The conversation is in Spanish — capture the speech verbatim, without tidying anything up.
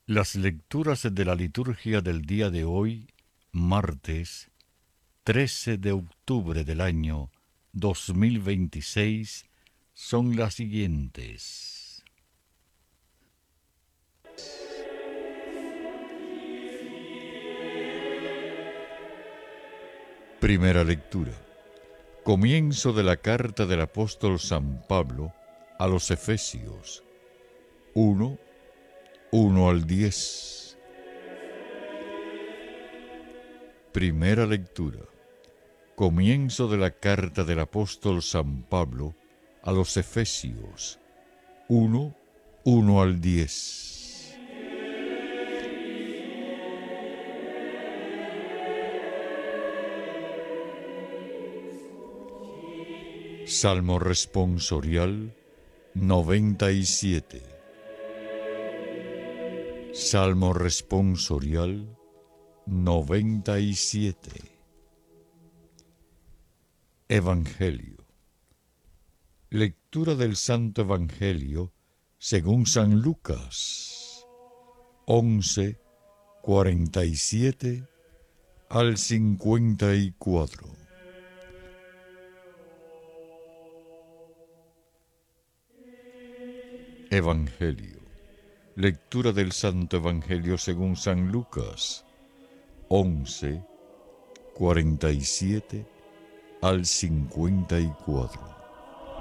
Las lecturas de la liturgia del día de hoy, martes trece de octubre del año dos mil veintiséis, son las siguientes. Primera lectura. Comienzo de la carta del apóstol San Pablo a los Efesios, uno, uno al diez. Primera lectura. Comienzo de la carta del apóstol San Pablo a los Efesios, uno, uno al diez. Salmo responsorial noventa y siete. Salmo responsorial noventa y siete. Evangelio. Lectura del Santo Evangelio según San Lucas, once, cuarenta y siete al cincuenta y cuatro. Evangelio. Lectura del Santo Evangelio según San Lucas, once, cuarenta y siete al cincuenta y cuatro.